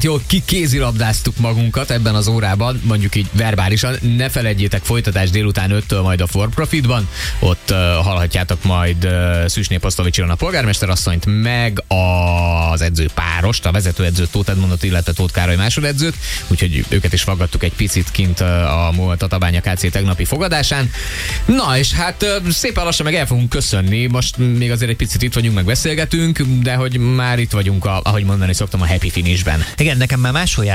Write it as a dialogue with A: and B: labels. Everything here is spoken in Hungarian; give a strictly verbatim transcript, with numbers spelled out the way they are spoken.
A: Hát jó, kikézilabdáztuk magunkat ebben az órában, mondjuk így verbálisan. Ne feledjétek, folytatás délután öttől majd a For Profitban. Ott uh, hallhatjátok majd uh, Szűsné Posztovics Ilona polgármesterasszonyt, meg az edzőpárost, a vezetőedzőt, Tóth Edmondot, illetve Tóth Károly másodedzőt. Úgyhogy őket is faggattuk egy picit kint uh, a Tatabánya ká cé tegnapi fogadásán. Na és hát uh, szépen lassan meg el fogunk köszönni. Most még azért egy picit itt vagyunk, meg beszélgetünk, de hogy már itt vagyunk, a, ahogy mondani szoktam, a happy finishben.
B: Igen, nekem már máshol